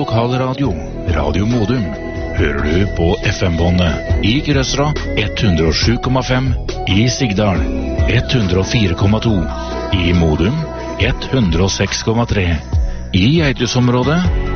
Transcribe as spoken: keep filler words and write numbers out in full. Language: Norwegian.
lokalradio, Radio Modum, hører du på F M-båndet i Grøsra ett hundre og sju komma fem, i Sigdal ett hundre og fire komma to, i Modum ett hundre og seks komma tre, i Eitusområdet